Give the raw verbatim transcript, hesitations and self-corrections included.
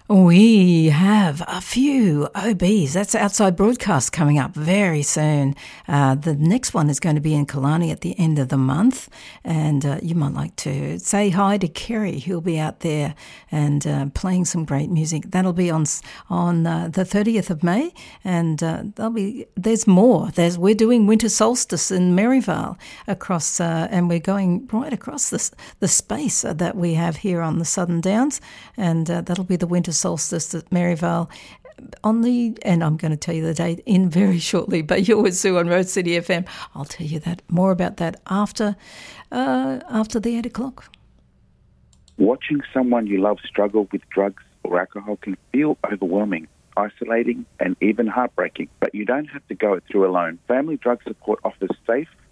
We have a few O Bs. That's outside broadcast coming up very soon. Uh, the next one is going to be in Killarney at the end of the month, and uh, you might like to say hi to Kerry, who'll be out there and uh, playing some great music. That'll be on on uh, the thirtieth of May, and uh, there'll be there's more. There's we're doing Winter Solstice in Maryvale across, uh, and we're going right across this the space that we have here on the Southern Downs, and uh, that'll be the Winter Solstice at Maryvale on the, and I'm going to tell you the date in very shortly, but you're with Sue on Road City F M. I'll tell you that more about that after uh, after the eight o'clock. Watching someone you love struggle with drugs or alcohol can feel overwhelming, isolating and even heartbreaking, but you don't have to go it through alone. Family Drug Support offers safe,